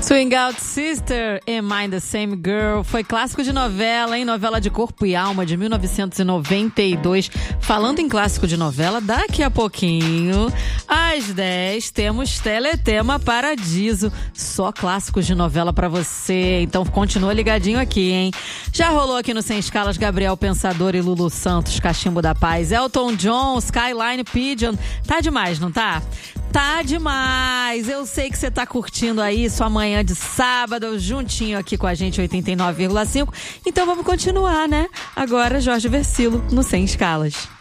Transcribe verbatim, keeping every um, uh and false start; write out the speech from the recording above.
Swing Out Sister, Am I the Same Girl? Foi clássico de novela, hein? Novela de Corpo e Alma, de mil novecentos e noventa e dois. Falando em clássico de novela, daqui a pouquinho, às dez, temos Teletema Paradiso. Só clássicos de novela pra você. Então continua ligadinho aqui, hein? Já rolou aqui no Sem Escalas Gabriel Pensador e Lulu Santos, Cachimbo da Paz, Elton John, Skyline, Pigeon. Tá demais, não tá? Tá demais! Eu sei que você tá curtindo aí sua manhã de sábado, juntinho aqui com a gente, oitenta e nove vírgula cinco. Então vamos continuar, né? Agora, Jorge Versilo, no Sem Escalas.